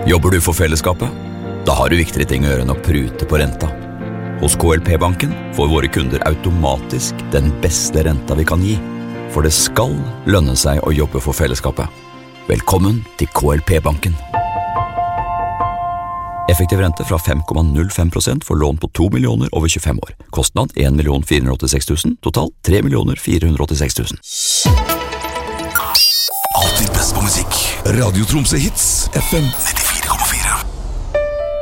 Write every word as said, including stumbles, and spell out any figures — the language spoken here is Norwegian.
Jobber du for fellesskapet? Da har du viktigere ting å gjøre enn å prute på renta. Hos K L P-banken får våre kunder automatisk den beste renta vi kan gi, for det skal lønne seg å jobbe for fellesskapet. Velkommen til K L P-banken. Effektiv rente fra fem komma null fem prosent for lån på to millioner over tjuefem år. Kostnad en million fire hundre åttiseks tusen, total tre millioner fire hundre åttiseks tusen. Alltid best på musikk. Radio Tromsø Hits, F M nittifem.